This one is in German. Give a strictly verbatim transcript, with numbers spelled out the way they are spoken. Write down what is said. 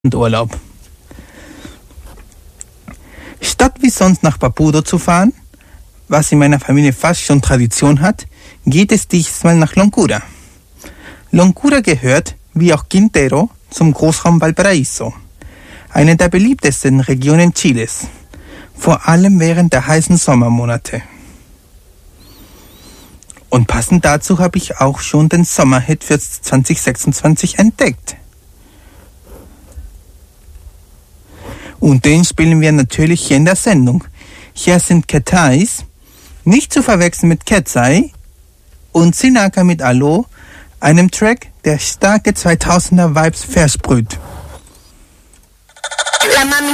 und Urlaub. Statt wie sonst nach Barbuda zu fahren, was in meiner Familie fast schon Tradition hat, geht es diesmal nach Loncura. Loncura gehört, wie auch Quintero, zum Großraum Valparaíso, eine der beliebtesten Regionen Chiles, vor allem während der heißen Sommermonate. Und passend dazu habe ich auch schon den Sommerhit für zwanzig sechsundzwanzig entdeckt. Und den spielen wir natürlich hier in der Sendung. Hier sind Cat Eyes, nicht zu verwechseln mit Cat's Eye, und Sinaka mit Allo, einem Track, der starke zweitausender Vibes versprüht.